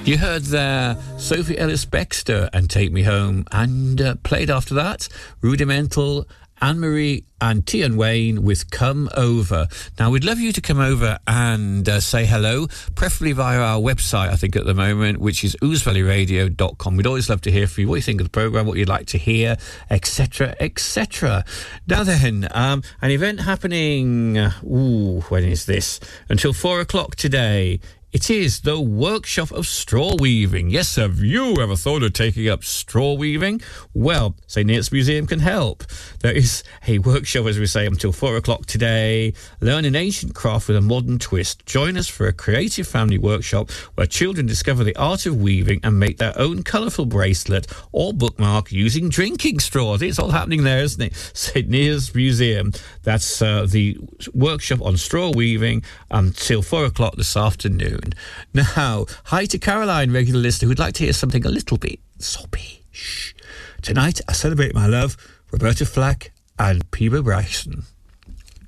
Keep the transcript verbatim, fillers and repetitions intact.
You heard there Sophie Ellis-Bextor and Take Me Home, and uh, played after that Rudimental, Anne-Marie and Tian Wayne with Come Over. Now, we'd love you to come over and uh, say hello, preferably via our website, I think, at the moment, which is ouse valley radio dot com. We'd always love to hear from you, what you think of the programme, what you'd like to hear, et cetera, et cetera. Now then, um, an event happening, uh, ooh, when is this? Until four o'clock today. It is the Workshop of Straw Weaving. Yes, have you ever thought of taking up straw weaving? Well, Saint Neots Museum can help. There is a workshop, as we say, until four o'clock today. Learn an ancient craft with a modern twist. Join us for a creative family workshop where children discover the art of weaving and make their own colourful bracelet or bookmark using drinking straws. It's all happening there, isn't it? Saint Neots Museum. That's uh, the workshop on straw weaving until four o'clock this afternoon. Now, hi to Caroline, regular listener, who'd like to hear something a little bit soppy. Shh. Tonight, I celebrate my love, Roberta Flack and Peebo Bryson.